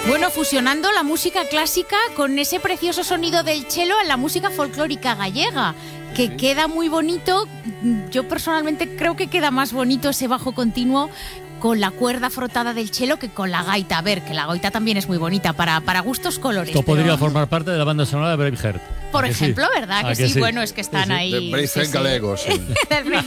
Bueno, fusionando la música clásica con ese precioso sonido del cello en la música folclórica gallega, que queda muy bonito. Yo personalmente creo que queda más bonito ese bajo continuo con la cuerda frotada del cello que con la gaita. A ver, que la gaita también es muy bonita, para gustos colores. Esto podría formar parte de la banda sonora de Braveheart. Por ejemplo, sí? ¿Verdad? Que sí, bueno, es que están ahí. De Braveheart galego, sí.